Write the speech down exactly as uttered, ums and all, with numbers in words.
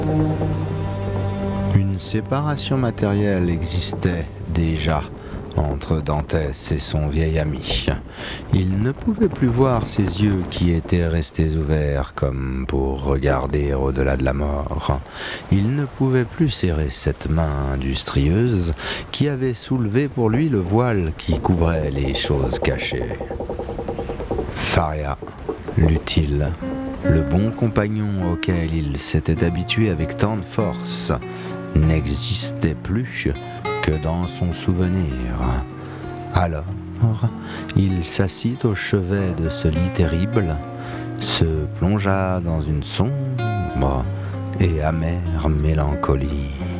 Une séparation matérielle existait déjà entre Dantès et son vieil ami. Il ne pouvait plus voir ses yeux qui étaient restés ouverts comme pour regarder au-delà de la mort. Il ne pouvait plus serrer cette main industrieuse qui avait soulevé pour lui le voile qui couvrait les choses cachées. Faria, l'utile, le bon compagnon auquel il s'était habitué avec tant de force, n'existait plus que dans son souvenir. Alors, il s'assit au chevet de ce lit terrible, se plongea dans une sombre et amère mélancolie.